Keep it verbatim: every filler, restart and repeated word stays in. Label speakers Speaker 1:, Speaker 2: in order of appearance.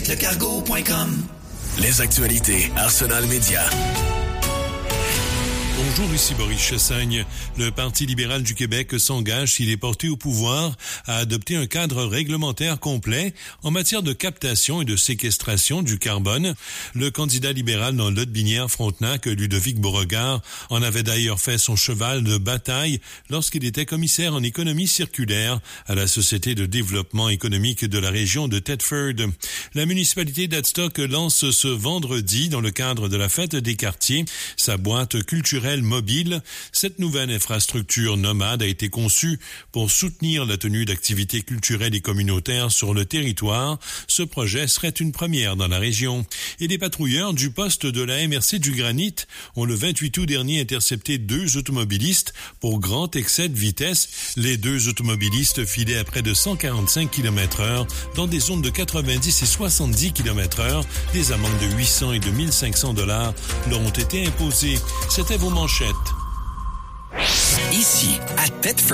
Speaker 1: Visite le cargo point com.
Speaker 2: Les actualités Arsenal Média.
Speaker 3: Bonjour, ici Boris Chassagne. Le Parti libéral du Québec s'engage, s'il est porté au pouvoir, à adopter un cadre réglementaire complet en matière de captation et de séquestration du carbone. Le candidat libéral dans Lotbinière-Frontenac, Ludovic Beauregard, en avait d'ailleurs fait son cheval de bataille lorsqu'il était commissaire en économie circulaire à la Société de développement économique de la région de Thetford. La municipalité d'Adstock lance ce vendredi, dans le cadre de la fête des quartiers, sa boîte culturelle mobile. Cette nouvelle infrastructure nomade a été conçue pour soutenir la tenue d'activités culturelles et communautaires sur le territoire. Ce projet serait une première dans la région. Et les patrouilleurs du poste de la M R C du Granit ont le vingt-huit août dernier intercepté deux automobilistes pour grand excès de vitesse. Les deux automobilistes filaient à près de cent quarante-cinq kilomètres heure dans des zones de quatre-vingt-dix et soixante-dix kilomètres heure. Des amendes de huit cents et de mille cinq cents dollars leur ont été imposées. C'était vos manchettes.
Speaker 2: Ici, à Thetford.